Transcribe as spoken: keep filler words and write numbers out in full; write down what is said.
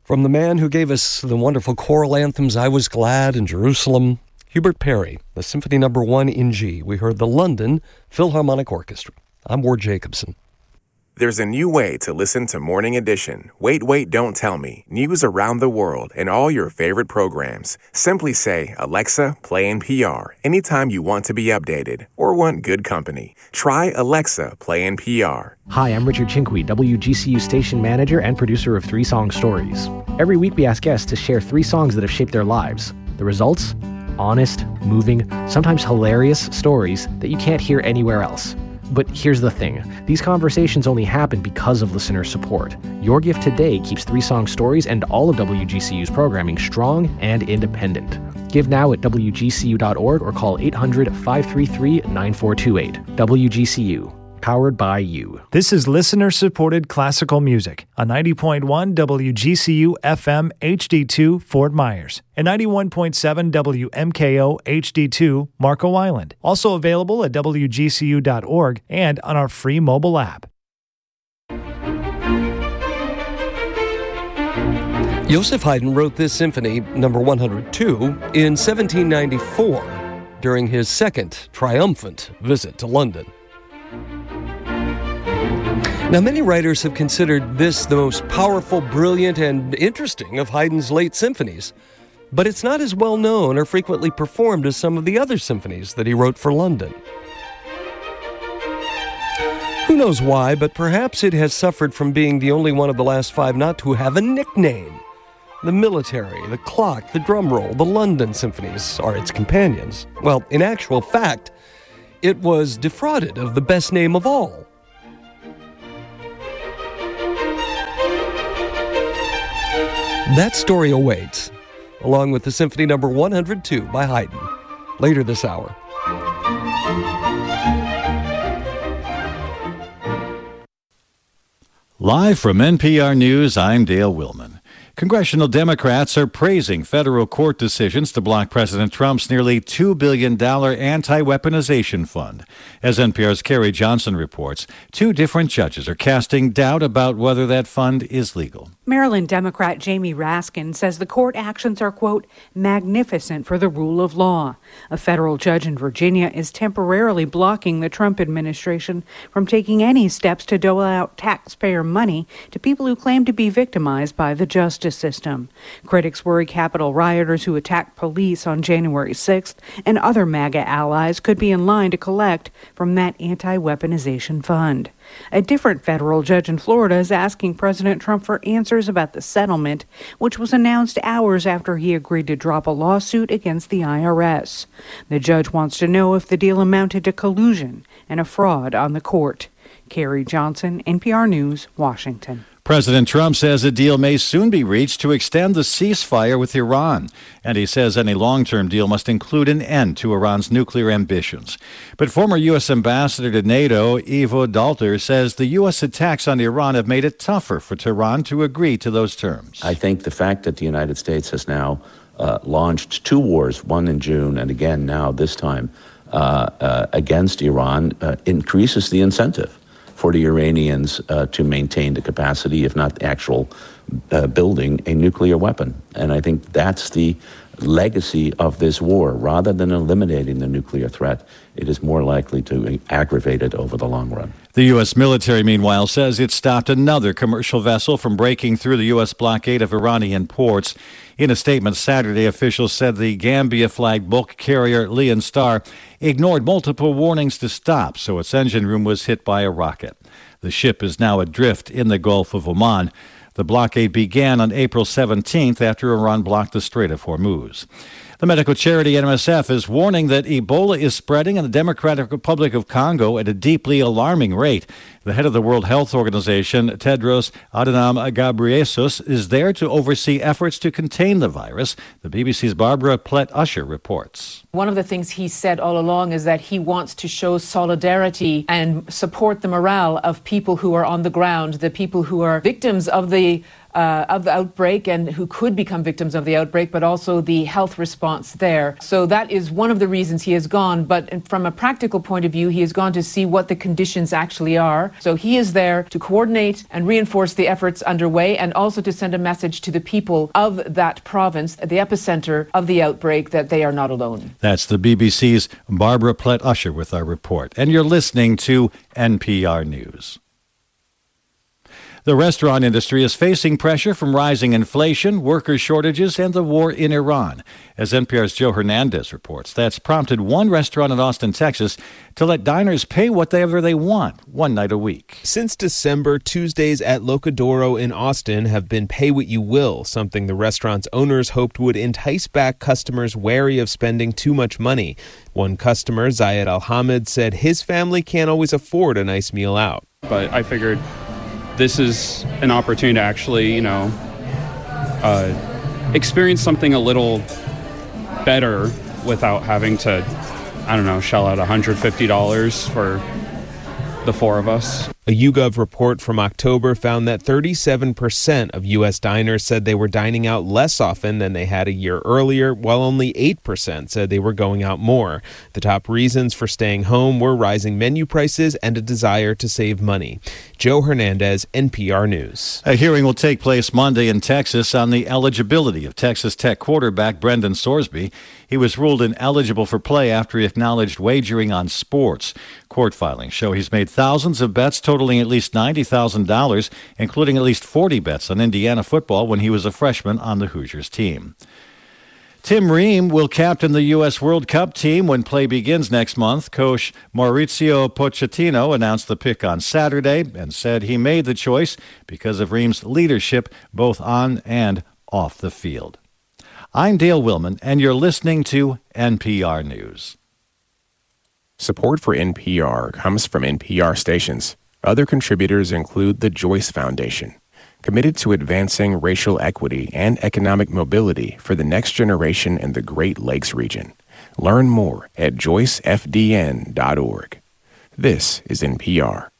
From the man who gave us the wonderful choral anthems, I Was Glad and Jerusalem, Hubert Perry, the Symphony Number One in G. We heard the London Philharmonic Orchestra. I'm Ward Jacobson. There's a new way to listen to Morning Edition. Wait, wait, don't tell me. News around the world and all your favorite programs. Simply say, Alexa, play N P R anytime you want to be updated or want good company. Try Alexa, play N P R. Hi, I'm Richard Chinqui, W G C U station manager and producer of Three Song Stories. Every week we ask guests to share three songs that have shaped their lives. The results? Honest, moving, sometimes hilarious stories that you can't hear anywhere else. But here's the thing. These conversations only happen because of listener support. Your gift today keeps Three Song Stories and all of W G C U's programming strong and independent. Give now at W G C U dot org or call eight hundred, five three three, nine four two eight. W G C U. Powered by you. This is listener-supported classical music on ninety point one W G C U F M H D two Fort Myers and ninety-one point seven W M K O H D two Marco Island. Also available at W G C U dot org and on our free mobile app. Joseph Haydn wrote this symphony, number one hundred two, in seventeen ninety-four during his second triumphant visit to London. Now, many writers have considered this the most powerful, brilliant, and interesting of Haydn's late symphonies, but it's not as well known or frequently performed as some of the other symphonies that he wrote for London. Who knows why, but perhaps it has suffered from being the only one of the last five not to have a nickname. The military, the clock, the drum roll, the London symphonies are its companions. Well, in actual fact, it was defrauded of the best name of all. That story awaits, along with the Symphony Number one hundred two by Haydn, later this hour. Live from N P R News, I'm Dale Willman. Congressional Democrats are praising federal court decisions to block President Trump's nearly two billion dollars anti-weaponization fund. As N P R's Carrie Johnson reports, two different judges are casting doubt about whether that fund is legal. Maryland Democrat Jamie Raskin says the court actions are, quote, magnificent for the rule of law. A federal judge in Virginia is temporarily blocking the Trump administration from taking any steps to dole out taxpayer money to people who claim to be victimized by the justice system. Critics worry Capitol rioters who attacked police on January sixth and other MAGA allies could be in line to collect from that anti-weaponization fund. A different federal judge in Florida is asking President Trump for answers about the settlement, which was announced hours after he agreed to drop a lawsuit against the I R S. The judge wants to know if the deal amounted to collusion and a fraud on the court. Carrie Johnson, N P R News, Washington. President Trump says a deal may soon be reached to extend the ceasefire with Iran, and he says any long-term deal must include an end to Iran's nuclear ambitions. But former U S Ambassador to NATO, Ivo Dalter, says the U S attacks on Iran have made it tougher for Tehran to agree to those terms. I think the fact that the United States has now uh, launched two wars, one in June and again now this time uh, uh, against Iran, uh, increases the incentive for the Iranians uh, to maintain the capacity, if not the actual uh, building, a nuclear weapon. And I think that's the legacy of this war. Rather than eliminating the nuclear threat, it is more likely to aggravate it over the long run. The U S military, meanwhile, says it stopped another commercial vessel from breaking through the U S blockade of Iranian ports. In a statement Saturday, officials said the Gambia-flagged bulk carrier Leon Star ignored multiple warnings to stop, so its engine room was hit by a rocket. The ship is now adrift in the Gulf of Oman. The blockade began on April seventeenth after Iran blocked the Strait of Hormuz. The medical charity N M S F is warning that Ebola is spreading in the Democratic Republic of Congo at a deeply alarming rate. The head of the World Health Organization, Tedros Adhanom Ghebreyesus, is there to oversee efforts to contain the virus. The B B C's Barbara Plett-Usher reports. One of the things he said all along is that he wants to show solidarity and support the morale of people who are on the ground, the people who are victims of the uh, of the outbreak and who could become victims of the outbreak, but also the health response there. So that is one of the reasons he has gone. But from a practical point of view, he has gone to see what the conditions actually are. So he is there to coordinate and reinforce the efforts underway, and also to send a message to the people of that province, the epicenter of the outbreak, that they are not alone. That's the B B C's Barbara Plett-Usher with our report. And you're listening to N P R News. The restaurant industry is facing pressure from rising inflation, worker shortages, and the war in Iran. As N P R's Joe Hernandez reports, that's prompted one restaurant in Austin, Texas, to let diners pay whatever they want, one night a week. Since December, Tuesdays at Locadoro in Austin have been pay what you will, something the restaurant's owners hoped would entice back customers wary of spending too much money. One customer, Zayed Al-Hamid, said his family can't always afford a nice meal out. But I figured this is an opportunity to actually, you know, uh, experience something a little better without having to, I don't know, shell out one hundred fifty dollars for the four of us. A YouGov report from October found that thirty-seven percent of U S diners said they were dining out less often than they had a year earlier, while only eight percent said they were going out more. The top reasons for staying home were rising menu prices and a desire to save money. Joe Hernandez, N P R News. A hearing will take place Monday in Texas on the eligibility of Texas Tech quarterback Brendan Sorsby. He was ruled ineligible for play after he acknowledged wagering on sports. Court filings show he's made thousands of bets totaling at least ninety thousand dollars, including at least forty bets on Indiana football when he was a freshman on the Hoosiers team. Tim Ream will captain the U S World Cup team when play begins next month. Coach Mauricio Pochettino announced the pick on Saturday and said he made the choice because of Ream's leadership both on and off the field. I'm Dale Willman, and you're listening to N P R News. Support for N P R comes from N P R stations. Other contributors include the Joyce Foundation, committed to advancing racial equity and economic mobility for the next generation in the Great Lakes region. Learn more at joyce f d n dot org. This is N P R.